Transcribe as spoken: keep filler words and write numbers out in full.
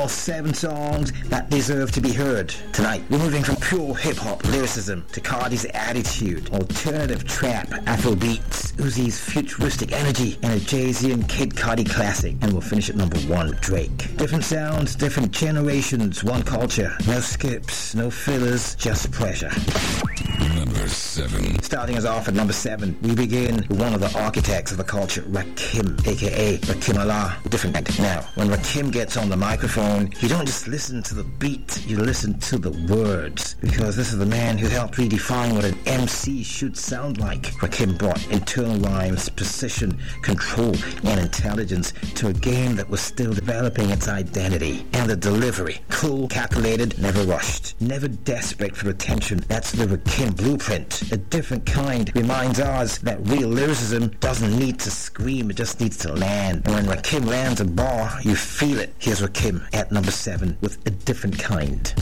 all seven songs that deserve to be heard. Tonight, we're moving from pure hip-hop lyricism to Cardi's attitude, alternative trap, Afro beats, Uzi's futuristic energy, and a Jay-Z and Kid Cudi classic. And we'll finish at number one with Drake. Different sounds, different generations, one culture. No skips, no fillers, just pleasure. Number seven. Starting us off at number seven, we begin with one of the architects of the culture, Rakim, aka Rakim Allah. Different kind. Now, when Rakim gets on the microphone, you don't just listen to the beat, you listen to the words, because this is the man who helped redefine what an M C should sound like. Rakim brought internal rhymes, precision, control, and intelligence to a game that was still developing its identity. And the delivery, cool, calculated, never rushed, never desperate for attention. That's the Rakim blueprint. A different kind reminds us that real lyricism doesn't need to scream, it just needs to land. And when Rakim lands a bar, you feel it. Here's Rakim at number seven with A Different Kind.